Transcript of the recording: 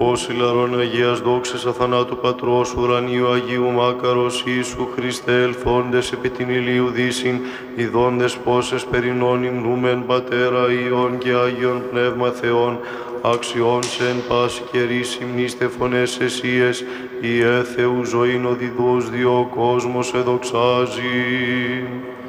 Ως ηλαρών Αγίας δόξης αθανάτου Πατρός ουρανίου Αγίου Μάκαρος Ιησού Χριστέ ελθόντες επί την ηλίου δύσιν, ειδώντες πόσες περινών υμνούμεν Πατέρα Υιόν και Άγιον Πνεύμα Θεόν, αξιών σε εν πάση καιρής υμνήστε φωνές εσίες, Ιε Θεού ζωήν οδηδούς διο ο κόσμος εδοξάζει.